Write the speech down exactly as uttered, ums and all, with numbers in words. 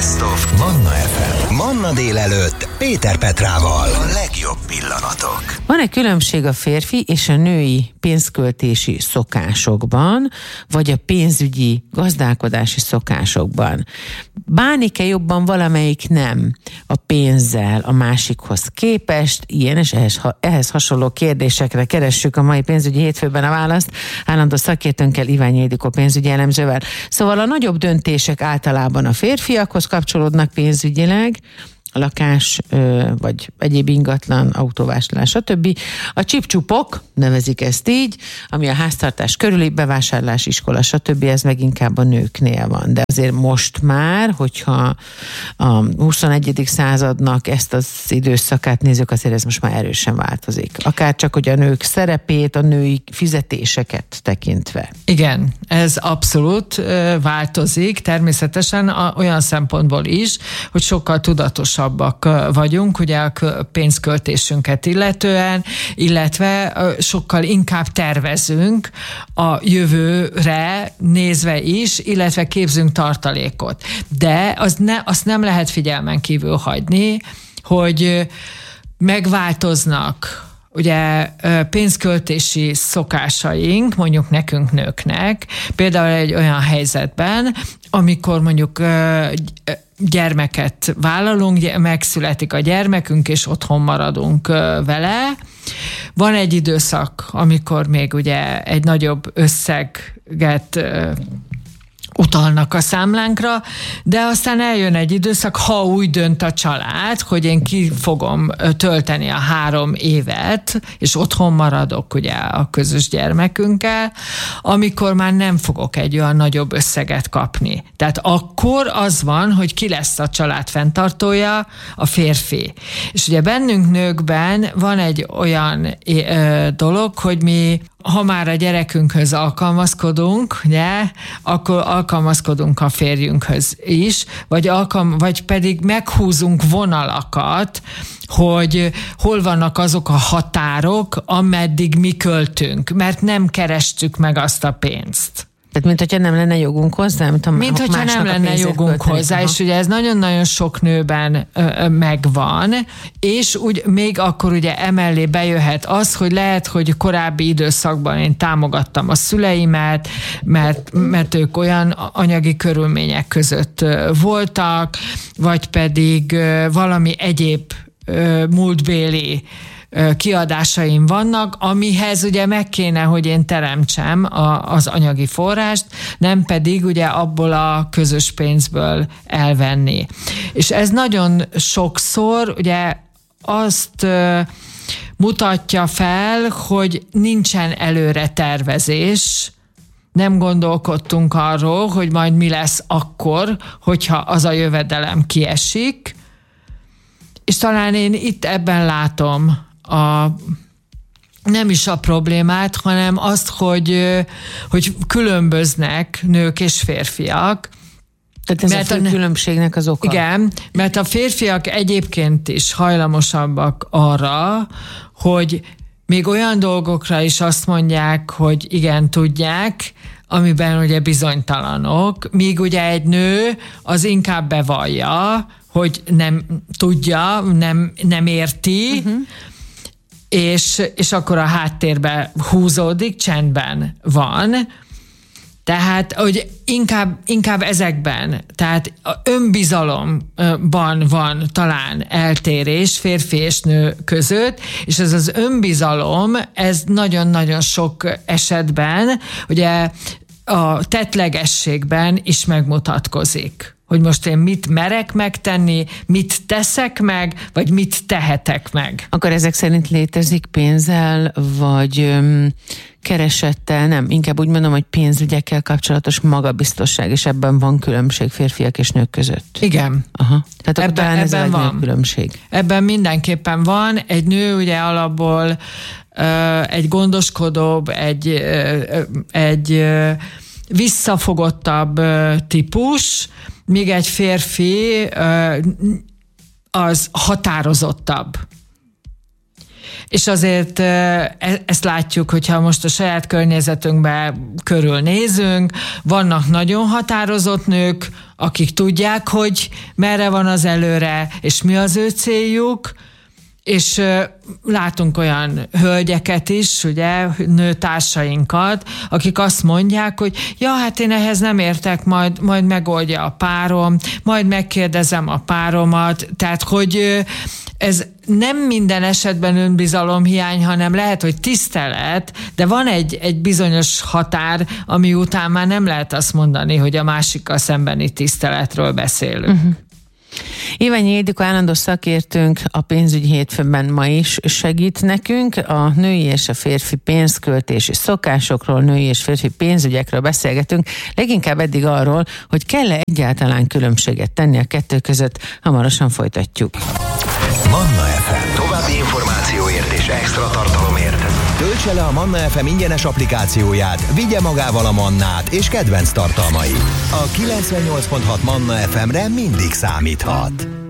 Best of Manna ef em. Manna délelőtt Péter Petrával. A legjobb pillanatok. Van-e különbség a férfi és a női pénzköltési szokásokban, vagy a pénzügyi gazdálkodási szokásokban? Bánik-e jobban valamelyik nem a pénzzel a másikhoz képest? Ilyen és ehhez, ehhez hasonló kérdésekre keressük a mai pénzügyi hétfőben a választ állandó szakértőnkkel, Iványi Ildikó pénzügyi elemzővel. Szóval a nagyobb döntések általában a férfiakhoz kapcsolódnak pénzügyileg, a lakás, vagy egyéb ingatlan, autóvásárlás, stb. A csipcsupok, nevezik ezt így, ami a háztartás körüli bevásárlás, iskola, stb. Ez meg inkább a nőknél van. De azért most már, hogyha a huszonegyedik századnak ezt az időszakát nézzük, azért ez most már erősen változik. Akár csak, hogy a nők szerepét, a női fizetéseket tekintve. Igen, ez abszolút változik, természetesen olyan szempontból is, hogy sokkal tudatosabb vagyunk, ugye a pénzköltésünket illetően, illetve sokkal inkább tervezünk a jövőre nézve is, illetve képzünk tartalékot. De az ne, azt nem lehet figyelmen kívül hagyni, hogy megváltoznak ugye pénzköltési szokásaink, mondjuk nekünk nőknek, például egy olyan helyzetben, amikor mondjuk gyermeket vállalunk, megszületik a gyermekünk, és otthon maradunk vele. Van egy időszak, amikor még ugye egy nagyobb összeget utalnak a számlánkra, de aztán eljön egy időszak, ha úgy dönt a család, hogy én ki fogom tölteni a három évet, és otthon maradok ugye a közös gyermekünkkel, amikor már nem fogok egy olyan nagyobb összeget kapni. Tehát akkor az van, hogy ki lesz a család fenntartója, a férfi. És ugye bennünk nőkben van egy olyan ö, dolog, hogy mi ha már a gyerekünkhöz alkalmazkodunk, ugye, akkor alkalmazkodunk a férjünkhöz is, vagy, alkalm- vagy pedig meghúzunk vonalakat, hogy hol vannak azok a határok, ameddig mi költünk, mert nem kerestük meg azt a pénzt. Tehát, mint hogyha nem lenne jogunk hozzá? Mint, a, mint hogyha nem lenne jogunk költeni. hozzá, aha. És ugye ez nagyon-nagyon sok nőben ö, megvan, és úgy még akkor ugye emellé bejöhet az, hogy lehet, hogy korábbi időszakban én támogattam a szüleimet, mert, mert ők olyan anyagi körülmények között voltak, vagy pedig valami egyéb ö, múltbéli kiadásaim vannak, amihez ugye meg kéne, hogy én teremtsem a, az anyagi forrást, nem pedig ugye abból a közös pénzből elvenni. És ez nagyon sokszor ugye azt mutatja fel, hogy nincsen előre tervezés, nem gondolkodtunk arról, hogy majd mi lesz akkor, hogyha az a jövedelem kiesik, és talán én itt ebben látom a, nem is a problémát, hanem azt, hogy, hogy különböznek nők és férfiak. Tehát ez mert a fő különbségnek az oka. Igen, mert a férfiak egyébként is hajlamosabbak arra, hogy még olyan dolgokra is azt mondják, hogy igen, tudják, amiben ugye bizonytalanok, míg ugye egy nő az inkább bevallja, hogy nem tudja, nem, nem érti, uh-huh. és, és akkor a háttérbe húzódik, csendben van. Tehát, hogy inkább, inkább ezekben, tehát a önbizalomban van talán eltérés férfi és nő között, és ez az önbizalom, ez nagyon-nagyon sok esetben, ugye a tettlegességben is megmutatkozik. Hogy most én mit merek megtenni, mit teszek meg, vagy mit tehetek meg. Akkor ezek szerint létezik pénzzel, vagy öm, keresettel, nem, inkább úgy mondom, hogy pénzügyekkel kapcsolatos magabiztosság, és ebben van különbség férfiak és nők között. Igen. Aha. Tehát akkor ebben, talán ez ebben a van. különbség. Ebben mindenképpen van. Egy nő ugye alapból ö, egy gondoskodóbb, egy, ö, egy ö, visszafogottabb ö, típus, míg egy férfi ö, az határozottabb. És azért ezt látjuk, hogyha most a saját környezetünkben körülnézünk, vannak nagyon határozott nők, akik tudják, hogy merre van az előre, és mi az ő céljuk, és látunk olyan hölgyeket is, ugye, nőtársainkat, akik azt mondják, hogy ja, hát én ehhez nem értek, majd, majd megoldja a párom, majd megkérdezem a páromat, tehát, hogy ez nem minden esetben önbizalomhiány, hanem lehet, hogy tisztelet, de van egy, egy bizonyos határ, ami után már nem lehet azt mondani, hogy a másikkal szembeni tiszteletről beszélünk. Uh-huh. Iványi Ildikó állandó szakértőnk a pénzügyi hétfőben ma is segít nekünk. A női és a férfi pénzköltési szokásokról, női és férfi pénzügyekről beszélgetünk. Leginkább eddig arról, hogy kell-e egyáltalán különbséget tenni a kettő között. Hamarosan folytatjuk. Manna ef em. További információért és extra tartalomért töltse le a Manna ef em ingyenes applikációját, vigye magával a Mannát és kedvenc tartalmait. A kilencvennyolc pont hat Manna ef emre mindig számíthat.